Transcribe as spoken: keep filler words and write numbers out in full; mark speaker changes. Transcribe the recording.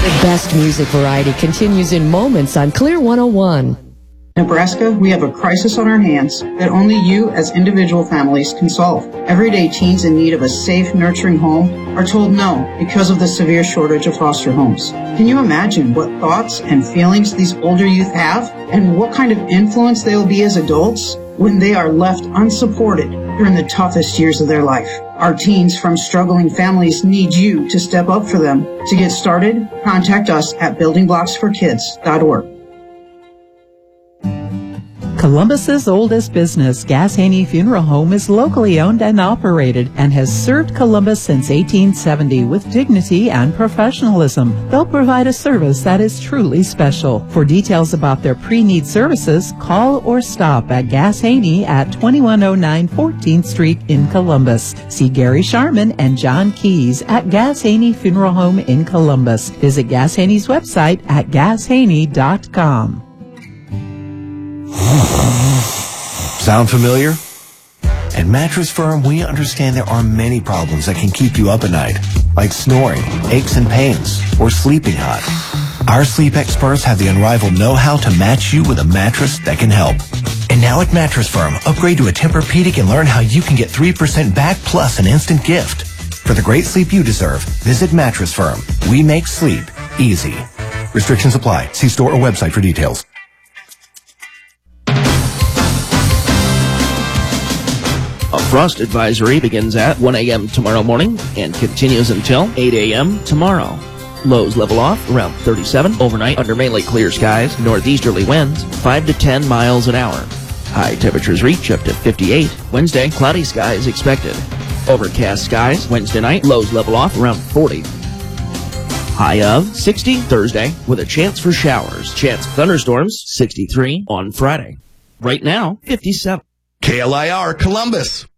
Speaker 1: The best music variety continues in moments on Clear one oh one.
Speaker 2: Nebraska, we have a crisis on our hands that only you as individual families can solve. Everyday teens in need of a safe, nurturing home are told no because of the severe shortage of foster homes. Can you imagine what thoughts and feelings these older youth have and what kind of influence they will be as adults when they are left unsupported during the toughest years of their life? Our teens from struggling families need you to step up for them. To get started, contact us at building blocks for kids dot org.
Speaker 3: Columbus's oldest business, Gass Haney Funeral Home, is locally owned and operated and has served Columbus since eighteen seventy with dignity and professionalism. They'll provide a service that is truly special. For details about their pre-need services, call or stop at Gass Haney at twenty-one oh nine fourteenth Street in Columbus. See Gary Sharman and John Keys at Gass Haney Funeral Home in Columbus. Visit Gass Haney's website at gass haney dot com.
Speaker 4: Sound familiar? At Mattress Firm, we understand there are many problems that can keep you up at night, like snoring, aches and pains, or sleeping hot. Our sleep experts have the unrivaled know-how to match you with a mattress that can help. And now at Mattress Firm, upgrade to a Tempur-Pedic and learn how you can get three percent back plus an instant gift. For the great sleep you deserve, visit Mattress Firm. We make sleep easy. Restrictions apply. See store or website for details.
Speaker 5: A frost advisory begins at one a.m. tomorrow morning and continues until eight a.m. tomorrow. Lows level off around thirty-seven. Overnight under mainly clear skies, northeasterly winds five to ten miles an hour. High temperatures reach up to fifty-eight. Wednesday, cloudy skies expected. Overcast skies Wednesday night, lows level off around forty. High of sixty Thursday with a chance for showers. Chance of thunderstorms sixty-three on Friday. Right now, fifty-seven.
Speaker 6: K L I R Columbus.